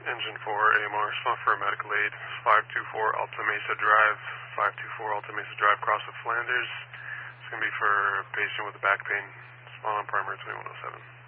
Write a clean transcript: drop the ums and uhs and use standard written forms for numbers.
Engine 4, AMR, respond for a medical aid, 524 Alta Mesa Drive, 524 Alta Mesa Drive, cross of Flanders. It's going to be for a patient with back pain, small on primary 2107.